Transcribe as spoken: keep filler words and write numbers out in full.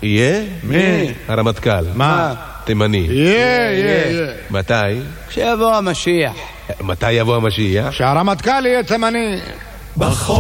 יהיה? מי? הרמטכ"ל. מה? תימני. יהיה, יהיה, יהיה. מתי? כשיבוא המשיח. מתי יבוא המשיח? שהרמטכ"ל יהיה תימני.